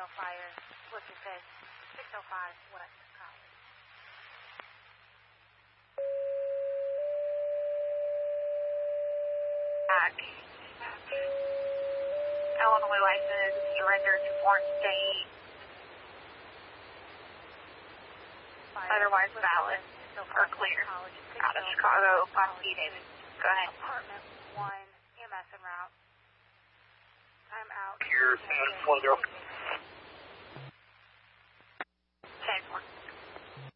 no fire. What's your say? 605 West College. Illinois license surrendered to Florence State. Otherwise valid or clear. Out of Chicago, Class B, David. Go ahead. Apartment 1, EMS en route. I'm out. You're 710.